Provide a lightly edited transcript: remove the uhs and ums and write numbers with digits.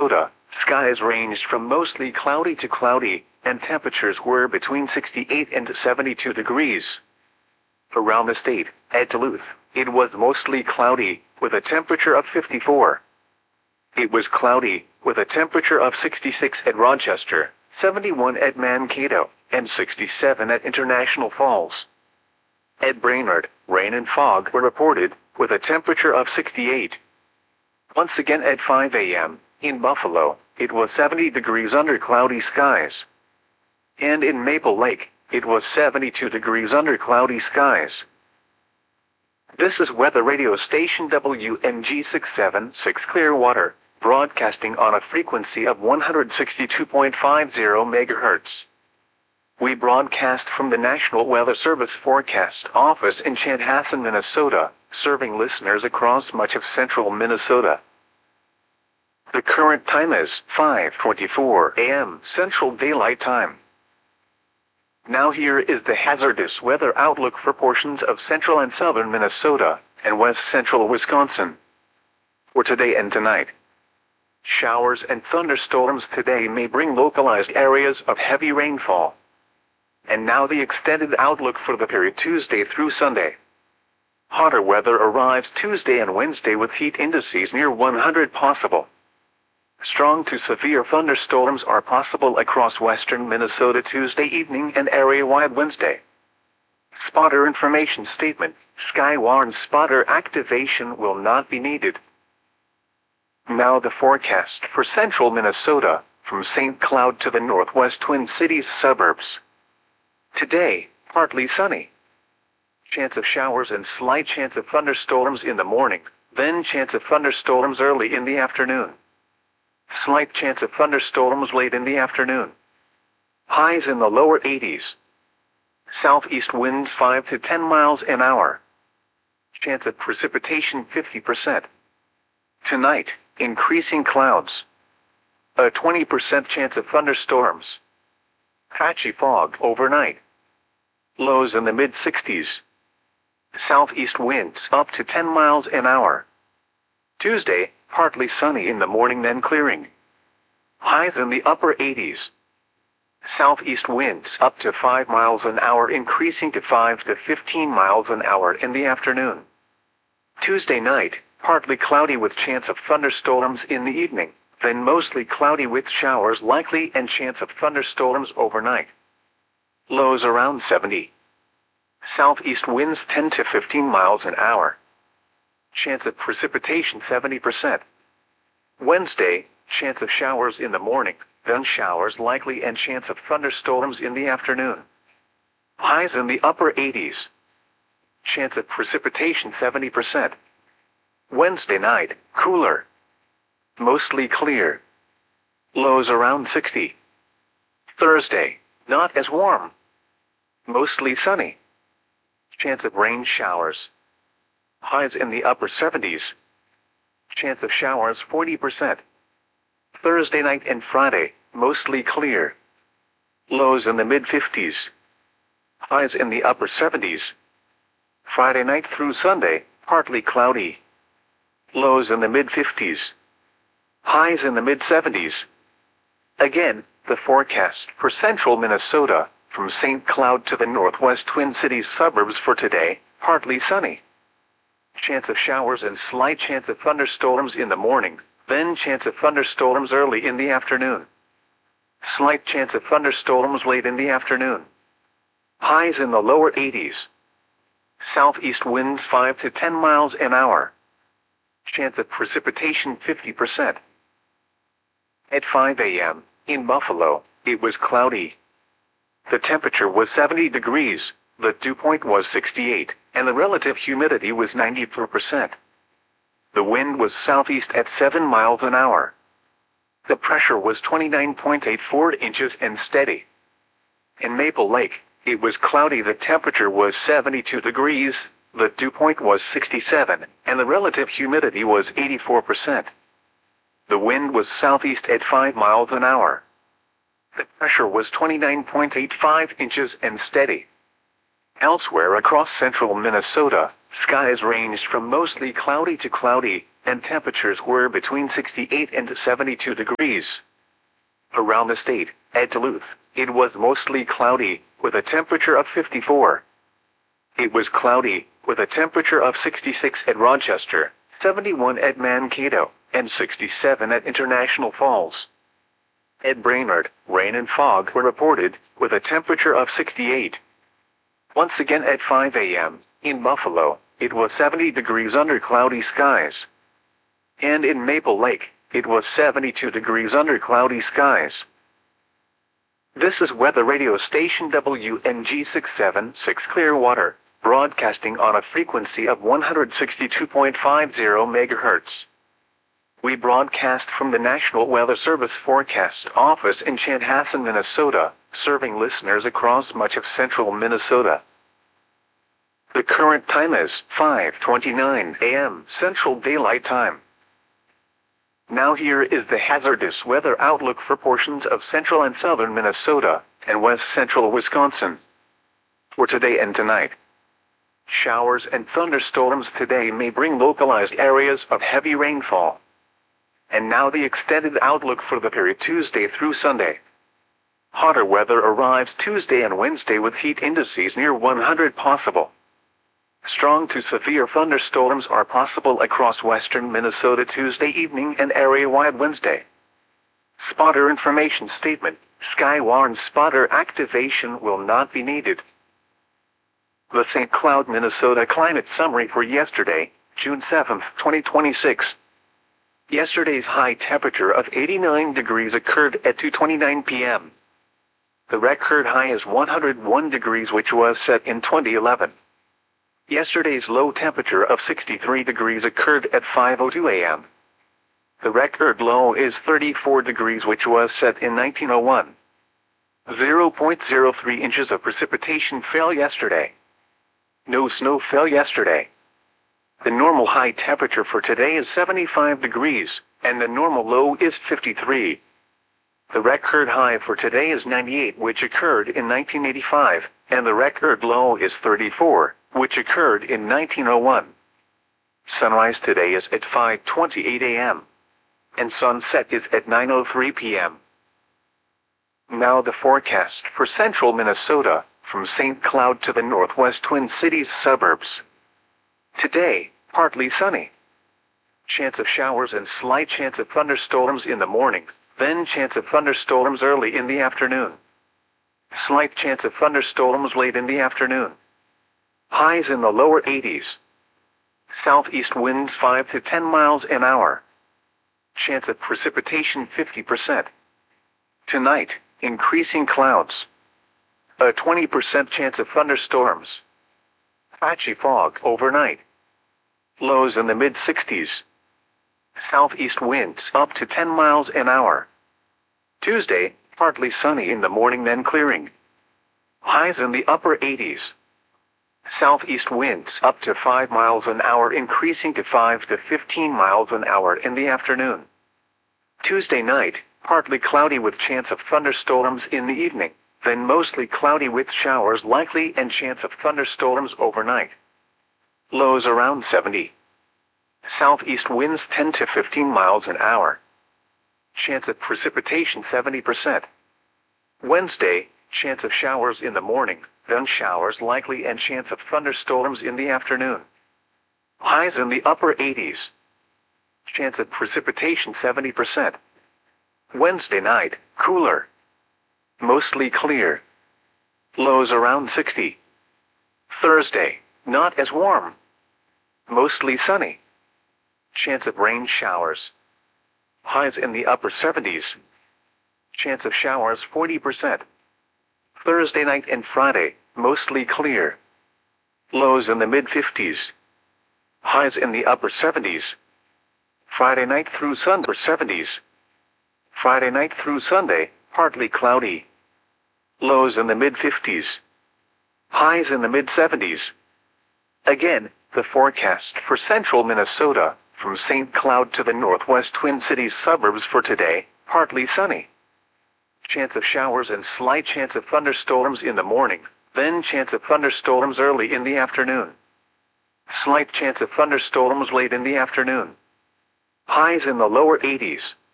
Minnesota, skies ranged from mostly cloudy to cloudy, and temperatures were between 68 and 72 degrees. Around the state, at Duluth, it was mostly cloudy, with a temperature of 54. It was cloudy, with a temperature of 66 at Rochester, 71 at Mankato, and 67 at International Falls. At Brainerd, rain and fog were reported, with a temperature of 68. Once again at 5 a.m., in Buffalo, it was 70 degrees under cloudy skies. And in Maple Lake, it was 72 degrees under cloudy skies. This is weather radio station WMG 676 Clearwater, broadcasting on a frequency of 162.50 MHz. We broadcast from the National Weather Service Forecast Office in Chanhassen, Minnesota, serving listeners across much of central Minnesota. The current time is 5:24 a.m. Central Daylight Time. Now here is the hazardous weather outlook for portions of central and southern Minnesota and west central Wisconsin. For today and tonight. Showers and thunderstorms today may bring localized areas of heavy rainfall. And now the extended outlook for the period Tuesday through Sunday. Hotter weather arrives Tuesday and Wednesday with heat indices near 100 possible. Strong to severe thunderstorms are possible across western Minnesota Tuesday evening and area-wide Wednesday. Spotter information statement: Skywarn spotter activation will not be needed. Now the forecast for central Minnesota, from St. Cloud to the northwest Twin Cities suburbs. Today, partly sunny. Chance of showers and slight chance of thunderstorms in the morning, then chance of thunderstorms early in the afternoon. Slight chance of thunderstorms late in the afternoon. Highs in the lower 80s. Southeast winds 5 to 10 miles an hour. Chance of precipitation 50%. Tonight, increasing clouds. A 20% chance of thunderstorms. Patchy fog overnight. Lows in the mid-60s. Southeast winds up to 10 miles an hour. Tuesday, partly sunny in the morning then clearing. Highs in the upper 80s. Southeast winds up to 5 miles an hour increasing to 5 to 15 miles an hour in the afternoon. Tuesday night, partly cloudy with chance of thunderstorms in the evening, then mostly cloudy with showers likely and chance of thunderstorms overnight. Lows around 70. Southeast winds 10 to 15 miles an hour. Chance of precipitation 70%. Wednesday, chance of showers in the morning, then showers likely and chance of thunderstorms in the afternoon. Highs in the upper 80s. Chance of precipitation 70%. Wednesday night, cooler. Mostly clear. Lows around 60. Thursday, not as warm. Mostly sunny. Chance of rain showers. Highs in the upper 70s. Chance of showers 40%. Thursday night and Friday, mostly clear. Lows in the mid-50s. Highs in the upper 70s. Friday night through Sunday, partly cloudy. Lows in the mid-50s. Highs in the mid-70s. Again, the forecast for central Minnesota, from St. Cloud to the northwest Twin Cities suburbs for today, partly sunny. Chance of showers and slight chance of thunderstorms in the morning, then chance of thunderstorms early in the afternoon. Slight chance of thunderstorms late in the afternoon. Highs in the lower 80s. Southeast winds 5 to 10 miles an hour. Chance of precipitation 50%. At 5 a.m., in Buffalo, it was cloudy. The temperature was 70 degrees, the dew point was 68, and the relative humidity was 94%. The wind was southeast at 7 miles an hour. The pressure was 29.84 inches and steady. In Maple Lake, it was cloudy. The temperature was 72 degrees, the dew point was 67, and the relative humidity was 84%. The wind was southeast at 5 miles an hour. The pressure was 29.85 inches and steady. Elsewhere across central Minnesota, skies ranged from mostly cloudy to cloudy, and temperatures were between 68 and 72 degrees. Around the state, at Duluth, it was mostly cloudy, with a temperature of 54. It was cloudy, with a temperature of 66 at Rochester, 71 at Mankato, and 67 at International Falls. At Brainerd, rain and fog were reported, with a temperature of 68. Once again at 5 a.m., in Buffalo, it was 70 degrees under cloudy skies. And in Maple Lake, it was 72 degrees under cloudy skies. This is weather radio station WNG 676 Clearwater, broadcasting on a frequency of 162.50 MHz. We broadcast from the National Weather Service Forecast Office in Chanhassen, Minnesota, serving listeners across much of central Minnesota. The current time is 5:29 a.m. Central Daylight Time. Now here is the hazardous weather outlook for portions of central and southern Minnesota and west central Wisconsin. For today and tonight. Showers and thunderstorms today may bring localized areas of heavy rainfall. And now the extended outlook for the period Tuesday through Sunday. Hotter weather arrives Tuesday and Wednesday with heat indices near 100 possible. Strong to severe thunderstorms are possible across western Minnesota Tuesday evening and area-wide Wednesday. Spotter information statement: Skywarn spotter activation will not be needed. The St. Cloud, Minnesota climate summary for yesterday, June 7, 2026. Yesterday's high temperature of 89 degrees occurred at 2:29 p.m. The record high is 101 degrees, which was set in 2011. Yesterday's low temperature of 63 degrees occurred at 5:02 a.m. The record low is 34 degrees, which was set in 1901. 0.03 inches of precipitation fell yesterday. No snow fell yesterday. The normal high temperature for today is 75 degrees, and the normal low is 53. The record high for today is 98, which occurred in 1985, and the record low is 34, which occurred in 1901. Sunrise today is at 5:28 a.m. and sunset is at 9:03 p.m. Now the forecast for central Minnesota, from St. Cloud to the northwest Twin Cities suburbs. Today, partly sunny. Chance of showers and slight chance of thunderstorms in the morning, then chance of thunderstorms early in the afternoon. Slight chance of thunderstorms late in the afternoon. Highs in the lower 80s. Southeast winds 5 to 10 miles an hour. Chance of precipitation 50%. Tonight, increasing clouds. A 20% chance of thunderstorms. Patchy fog overnight. Lows in the mid-60s. Southeast winds up to 10 miles an hour. Tuesday, partly sunny in the morning, then clearing. Highs in the upper 80s. Southeast winds up to 5 miles an hour, increasing to 5 to 15 miles an hour in the afternoon. Tuesday night, partly cloudy with chance of thunderstorms in the evening, then mostly cloudy with showers likely and chance of thunderstorms overnight. Lows around 70. Southeast winds 10 to 15 miles an hour. Chance of precipitation 70%. Wednesday, chance of showers in the morning, then showers likely and chance of thunderstorms in the afternoon. Highs in the upper 80s. Chance of precipitation 70%. Wednesday night, cooler. Mostly clear. Lows around 60. Thursday, not as warm. Mostly sunny. Chance of rain showers. Highs in the upper 70s. Chance of showers 40%. Thursday night and Friday, mostly clear. Lows in the mid-50s. Highs in the upper 70s. Friday night through Sunday 70s. Friday night through Sunday, partly cloudy. Lows in the mid-50s. Highs in the mid-70s. Again, the forecast for central Minnesota, from St. Cloud to the northwest Twin Cities suburbs for today, partly sunny. Chance of showers and slight chance of thunderstorms in the morning, then chance of thunderstorms early in the afternoon. Slight chance of thunderstorms late in the afternoon. Highs in the lower 80s.